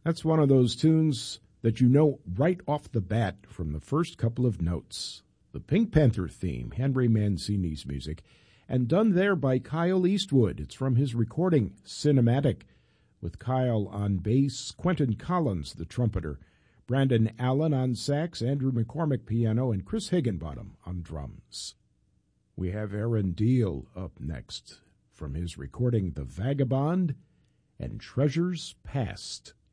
That's one of those tunes that you know right off the bat from the first couple of notes. The Pink Panther theme, Henry Mancini's music, and done there by Kyle Eastwood. It's from his recording, Cinematic, with Kyle on bass, Quentin Collins, the trumpeter, Brandon Allen on sax, Andrew McCormick piano, and Chris Higginbottom on drums. We have Aaron Deal up next from his recording The Vagabond and Treasures Past.